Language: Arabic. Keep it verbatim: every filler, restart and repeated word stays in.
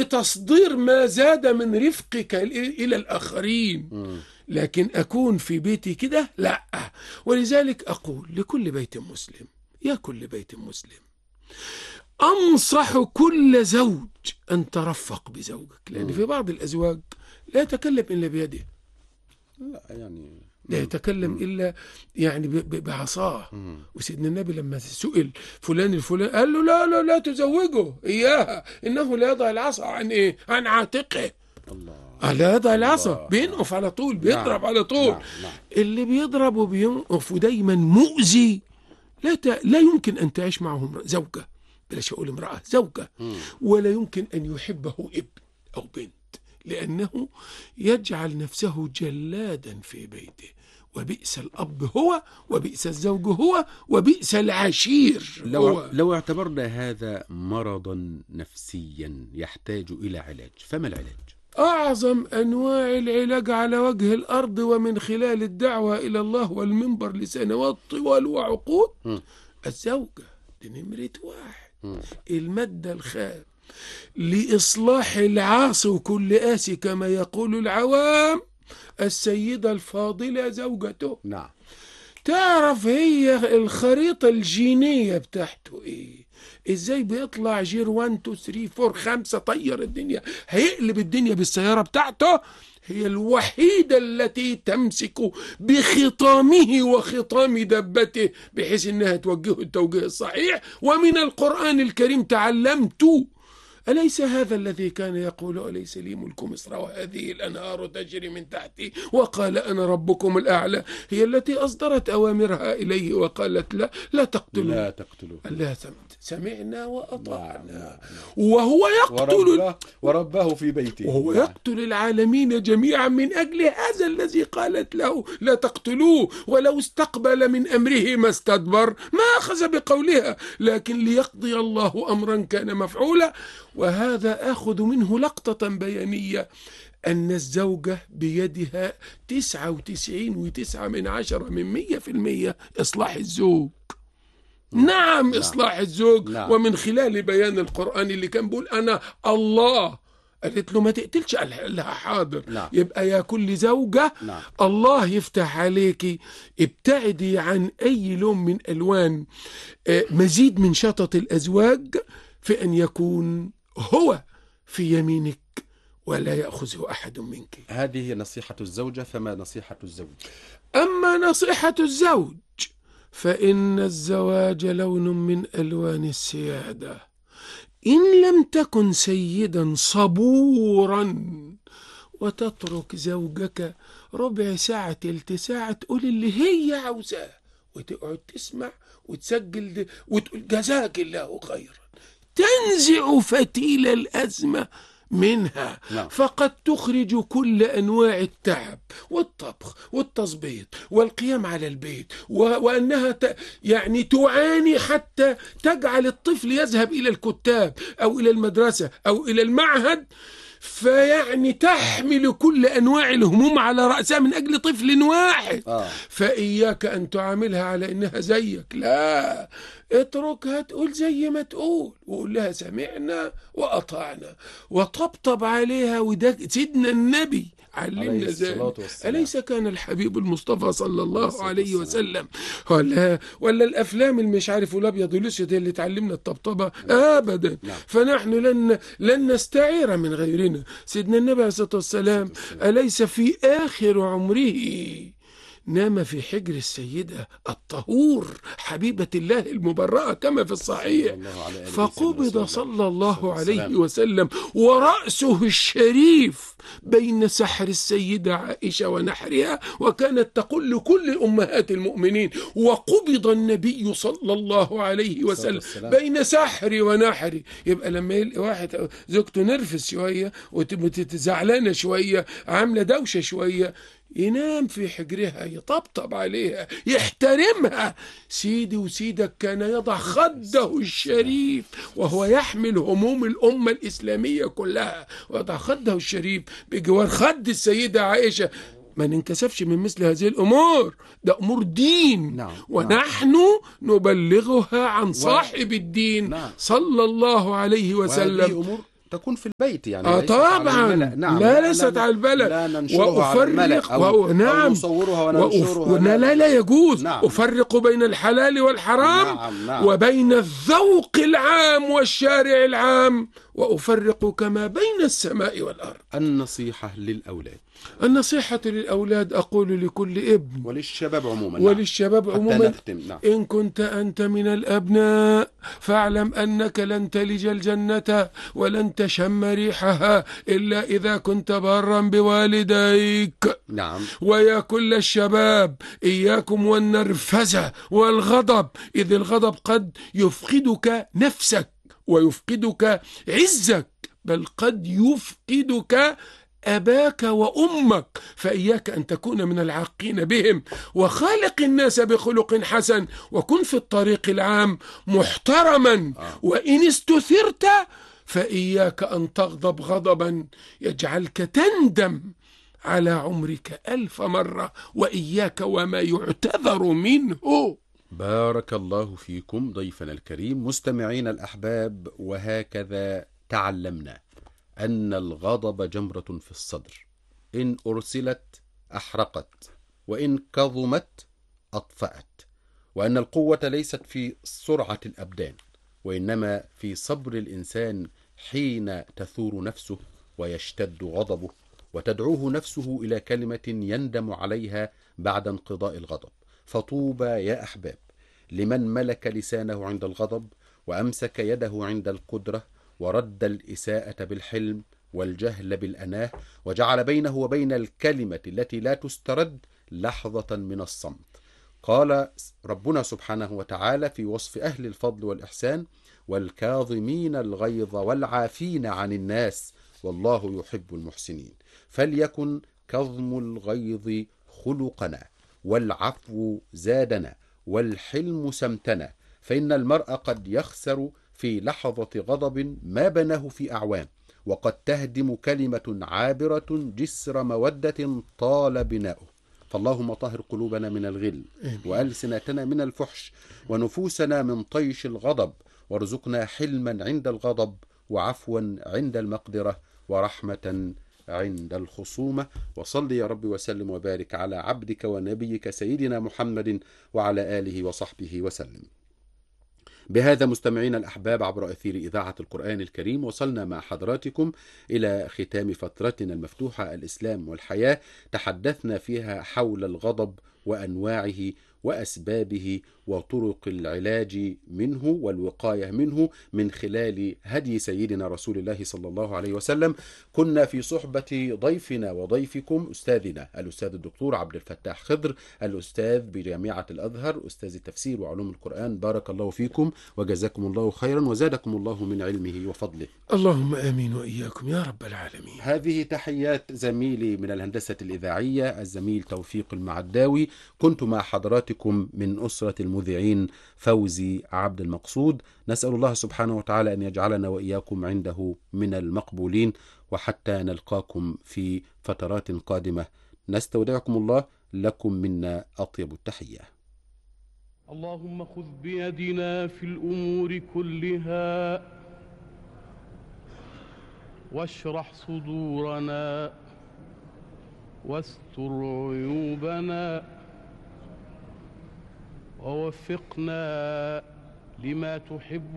لتصدير ما زاد من رفقك إلى الآخرين، لكن أكون في بيتي كده لا. ولذلك أقول لكل بيت مسلم، يا كل بيت مسلم، أنصح كل زوج أن ترفق بزوجك، لأن في بعض الأزواج لا يتكلم إلا بيده، لا يعني لا يتكلم مم. إلا يعني بعصاه. وسيدنا النبي لما سئل فلان الفلان قال له لا لا لا تزوجه إياها، إنه لا يضع العصا عن إيه؟ عن عاتقه. الله، لا يضع العصا، بينقف على طول، بيضرب نعم. على طول نعم. نعم. اللي بيضرب وبينقف ودايما مؤذي لا ت... لا يمكن أن تعيش معه زوجة، بلاش أقول امرأة، زوجة. مم. ولا يمكن أن يحبه ابن أو بنت، لأنه يجعل نفسه جلادا في بيته، وبئس الأب هو، وبئس الزوج هو، وبئس العشير لو هو. لو اعتبرنا هذا مرضا نفسيا يحتاج إلى علاج، فما العلاج؟ أعظم أنواع العلاج على وجه الأرض ومن خلال الدعوة إلى الله والمنبر لسنوات طوال وعقود م. الزوجة دي نمرة واحد. م. المادة الخام لإصلاح العاصي وكل آسي كما يقول العوام السيدة الفاضلة زوجته. نعم. تعرف هي الخريطة الجينية بتاعته إيه، إزاي بيطلع جير واحد اتنين تلاتة أربعة خمسة، طير الدنيا، هيقلب الدنيا بالسيارة بتاعته. هي الوحيدة التي تمسك بخطامه وخطام دبته بحيث إنها توجهه التوجيه الصحيح. ومن القرآن الكريم تعلمت، أليس هذا الذي كان يقول أليس لي ملك مصر وهذه الأنهار تجري من تحتي وقال أنا ربكم الأعلى، هي التي أصدرت أوامرها إليه وقالت لا لا تقتلوا لا تقتلوا لا سمعنا وأطعنا. وهو يقتل وربه, وربه في بيته، وهو يقتل العالمين جميعا من أجل هذا الذي قالت له لا تقتلوه. ولو استقبل من أمره ما استدبر ما أخذ بقولها، لكن ليقضي الله أمرا كان مفعولا. وهذا أخذ منه لقطة بيانية أن الزوجة بيدها تسعة وتسعين وتسعة من عشرة من مية في المية إصلاح الزوج. نعم إصلاح الزوج. نعم. ومن خلال بيان القرآن اللي كان بيقول أنا الله، قالت له ما تقتلش، قال لها حاضر. نعم. يبقى يا كل زوجة نعم. الله يفتح عليك، ابتعدي عن أي لون من ألوان مزيد من شطط الأزواج في أن يكون هو في يمينك ولا يأخذه أحد منك. هذه نصيحة الزوجة، فما نصيحة الزوج؟ أما نصيحة الزوج فإن الزواج لون من ألوان السيادة. إن لم تكن سيدا صبورا وتترك زوجك ربع ساعة تلت ساعة تقول اللي هي عاوزاه وتقعد تسمع وتسجل وتقول جزاك الله خيرا، تنزع فتيل الأزمة منها. لا. فقد تخرج كل أنواع التعب والطبخ والتظبيط والقيام على البيت، وأنها ت... يعني تعاني حتى تجعل الطفل يذهب إلى الكتاب أو إلى المدرسة أو إلى المعهد، فيعني تحمل كل أنواع الهموم على رأسها من أجل طفل واحد. آه. فإياك أن تعاملها على إنها زيك، لا، اتركها تقول زي ما تقول، وقول لها سمعنا وأطعنا، وطبطب عليها. وده سيدنا النبي علمنا ذلك. أليس كان الحبيب المصطفى صلى الله عليه وسلم ولا ولا الأفلام اللي مش عارف الأبيض والأسود اللي تعلمنا الطبطبة؟ أبدا. فنحن لن لن نستعير من غيرنا. سيدنا النبي عليه الصلاة والسلام أليس في آخر عمره نام في حجر السيدة الطهور حبيبة الله المبرأة كما في الصحيح، فقبض صلى الله عليه وسلم ورأسه الشريف بين سحر السيدة عائشة ونحرها، وكانت تقول لكل أمهات المؤمنين وقبض النبي صلى الله عليه وسلم بين سحري ونحري. يبقى لما يلقى واحد زوجته نرفز شوية وتزعلانة شوية عاملة دوشة شوية، ينام في حجرها، يطبطب عليها، يحترمها. سيدي وسيدك كان يضع خده الشريف وهو يحمل هموم الأمة الإسلامية كلها، ويضع خده الشريف بجوار خد السيدة عائشة. ما ننكسفش من مثل هذه الأمور، ده أمور دين. نعم. ونحن نبلغها عن صاحب الدين. نعم. صلى الله عليه وسلم. أمور تكون في البيت يعني آه ليست على طبعا الملأ. نعم. لا ليست على البلد. لا ننشرها على الملأ وأفرق أو, و... نعم أو نصورها وأف... وننشرها. لا لا لا يجوز. نعم. أفرق بين الحلال والحرام. نعم. نعم. وبين الذوق العام والشارع العام، وأفرق كما بين السماء والأرض. النصيحة للأولاد. النصيحة للأولاد أقول لكل ابن وللشباب عموما. وللشباب نعم. عموما نعم. إن كنت أنت من الأبناء فاعلم أنك لن تلج الجنة ولن تشم ريحها إلا إذا كنت بارا بوالديك. نعم. ويا كل الشباب إياكم والنرفزة والغضب، إذ الغضب قد يفقدك نفسك ويفقدك عزك، بل قد يفقدك أباك وأمك. فإياك أن تكون من العاقين بهم، وخالق الناس بخلق حسن، وكن في الطريق العام محترما. وإن استثرت فإياك أن تغضب غضبا يجعلك تندم على عمرك ألف مرة، وإياك وما يعتذر منه. بارك الله فيكم ضيفنا الكريم. مستمعين الأحباب، وهكذا تعلمنا أن الغضب جمرة في الصدر، إن أرسلت أحرقت، وإن كظمت أطفأت، وأن القوة ليست في سرعة الأبدان، وإنما في صبر الإنسان حين تثور نفسه ويشتد غضبه، وتدعوه نفسه إلى كلمة يندم عليها بعد انقضاء الغضب. فطوبى يا أحباب لمن ملك لسانه عند الغضب، وأمسك يده عند القدرة، ورد الإساءة بالحلم والجهل بالأناه، وجعل بينه وبين الكلمة التي لا تسترد لحظة من الصمت. قال ربنا سبحانه وتعالى في وصف أهل الفضل والإحسان: والكاظمين الغيظ والعافين عن الناس والله يحب المحسنين. فليكن كظم الغيظ خلقنا، والعفو زادنا، والحلم سمتنا، فإن المرء قد يخسر في لحظة غضب ما بناه في أعوام، وقد تهدم كلمة عابرة جسر مودة طال بناؤه. فاللهم طهر قلوبنا من الغل، وألسنتنا من الفحش، ونفوسنا من طيش الغضب، وارزقنا حلما عند الغضب، وعفوا عند المقدرة، ورحمة عند الخصومة. وصل يا رب وسلم وبارك على عبدك ونبيك سيدنا محمد وعلى آله وصحبه وسلم. بهذا مستمعين الأحباب عبر أثير إذاعة القرآن الكريم وصلنا مع حضراتكم إلى ختام فترتنا المفتوحة الإسلام والحياة. تحدثنا فيها حول الغضب وأنواعه وأسبابه وطرق العلاج منه والوقاية منه من خلال هدي سيدنا رسول الله صلى الله عليه وسلم. كنا في صحبة ضيفنا وضيفكم أستاذنا الأستاذ الدكتور عبد الفتاح خضر، الأستاذ بجامعة الأزهر، أستاذ التفسير وعلوم القرآن. بارك الله فيكم وجزاكم الله خيرا وزادكم الله من علمه وفضله. اللهم آمين وإياكم يا رب العالمين. هذه تحيات زميلي من الهندسة الإذاعية الزميل توفيق المعداوي. كنت مع حضراتكم من أسرة المذيعين فوزي عبد المقصود. نسأل الله سبحانه وتعالى أن يجعلنا وإياكم عنده من المقبولين، وحتى نلقاكم في فترات قادمة نستودعكم الله. لكم منا أطيب التحية. اللهم خذ بيدنا في الأمور كلها، واشرح صدورنا، واستر عيوبنا، ووفقنا لما تحب